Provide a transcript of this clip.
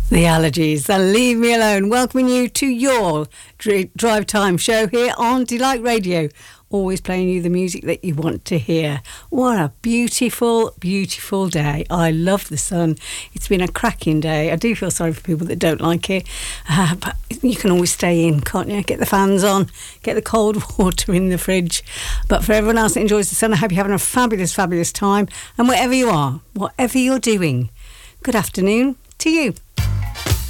The Allergies and Leave Me Alone, welcoming you to your drive time show here on Delight Radio. Always playing you the music that you want to hear. What a beautiful, beautiful day. I love the sun. It's been a cracking day. I do feel sorry for people that don't like it. But you can always stay in, can't you? Get the fans on, get the cold water in the fridge. But for everyone else that enjoys the sun, I hope you're having a fabulous, fabulous time. And wherever you are, whatever you're doing, good afternoon to you.